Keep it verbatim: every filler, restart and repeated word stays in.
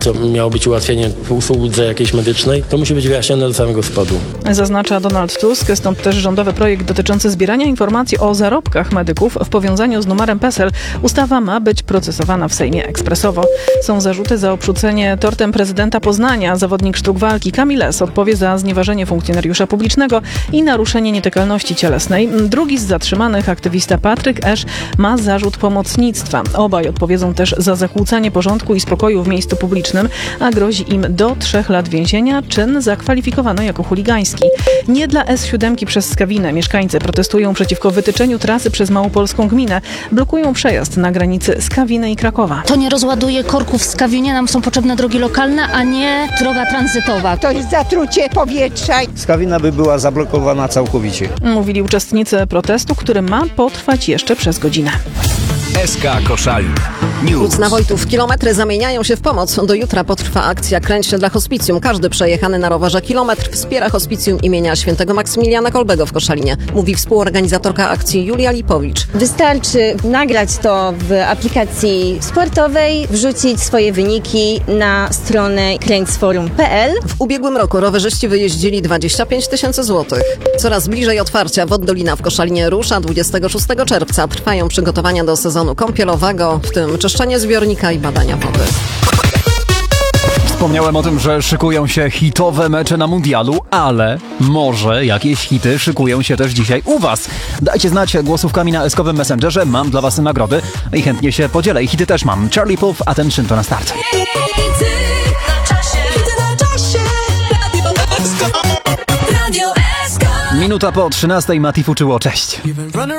to miało być ułatwienie usłudze jakiejś medycznej, to musi być wyjaśnione do samego spodu. Zaznacza Donald Tusk, stąd też rządowy projekt dotyczący zbierania informacji o zarobkach medyków w powiązaniu z numerem PESEL. Ustawa ma być procesowana w Sejmie ekspresowo. Są zarzuty za obrzucenie tortem prezydenta Poznania. Zawodnik sztuk walki Kamil S. odpowie za znieważenie funkcjonariusza publicznego i naruszenie nietykalności cielesnej. Drugi z zatrzymanych, aktywista Patryk Esz, ma zarzut pomocnictwa. Obaj odpowiedzą też za zakłócanie porządku i spokoju w miejscu publicznym, a grozi im do trzech lat więzienia. Czyn zakwalifikowano jako chuligański. Nie dla S siedem przez Skawinę. Mieszkańcy protestują przeciwko wytyczeniu trasy przez małopolską gminę. Blokują przejazd na granicy Skawiny i Krakowa. To nie rozładuje korków w Skawinie, nam są potrzebne drogi lokalne, a nie droga tranzytowa. To jest zatrucie powietrza. Skawina by była zablokowana całkowicie. Mówili uczestnicy protestu, który ma potrwać jeszcze przez godzinę. S K Koszalin. News. Kucna Wojtów. Kilometry zamieniają się w pomoc. Do jutra potrwa akcja Kręć się dla hospicjum. Każdy przejechany na rowerze kilometr wspiera hospicjum imienia świętego Maksymiliana Kolbego w Koszalinie. Mówi współorganizatorka akcji Julia Lipowicz. Wystarczy nagrać to w aplikacji sportowej, wrzucić swoje wyniki na stronę kręćsforum kropka p l. W ubiegłym roku rowerzyści wyjeździli dwadzieścia pięć tysięcy złotych. Coraz bliżej otwarcia Woddolina w Koszalinie rusza dwudziestego szóstego czerwca. Trwają przygotowania do sezonu kąpielowego, w tym czyszczenie zbiornika i badania wody. Wspomniałem o tym, że szykują się hitowe mecze na mundialu, ale może jakieś hity szykują się też dzisiaj u was. Dajcie znać głosówkami na eskowym Messengerze, mam dla was nagrody i chętnie się podzielę. I hity też mam. Charlie Puth, Attention to na start. Minuta po trzynastej Mati Fuczyło, cześć.